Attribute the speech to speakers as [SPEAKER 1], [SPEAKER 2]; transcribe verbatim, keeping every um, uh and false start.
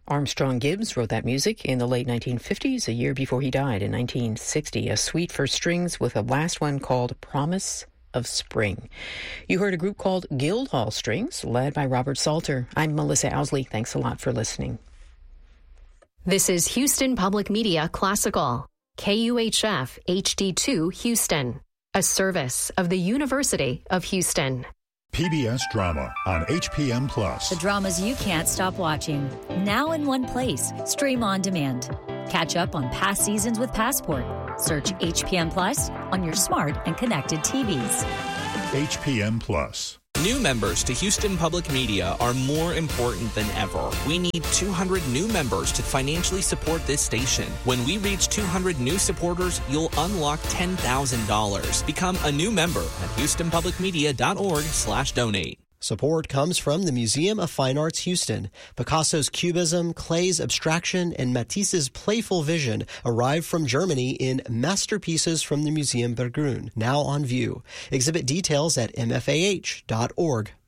[SPEAKER 1] Armstrong Gibbs wrote that music in the late nineteen fifties, a year before he died in nineteen sixty. A suite for strings with a last one called Promise of Spring. You heard a group called Guildhall Strings, led by Robert Salter. I'm Melissa Owsley. Thanks a lot for listening.
[SPEAKER 2] This is Houston Public Media Classical, K U H F H D two Houston, a service of the University of Houston.
[SPEAKER 3] P B S Drama on H P M Plus.
[SPEAKER 4] The dramas you can't stop watching. Now in one place. Stream on demand. Catch up on past seasons with Passport. Search H P M Plus on your smart and connected T Vs.
[SPEAKER 3] H P M Plus.
[SPEAKER 5] New members to Houston Public Media are more important than ever. We need two hundred new members to financially support this station. When we reach two hundred new supporters, you'll unlock ten thousand dollars. Become a new member at houstonpublicmedia.org slash donate.
[SPEAKER 6] Support comes from the Museum of Fine Arts Houston. Picasso's Cubism, Klay's Abstraction, and Matisse's Playful Vision arrived from Germany in Masterpieces from the Museum Berggruen, now on view. Exhibit details at m f a h dot org.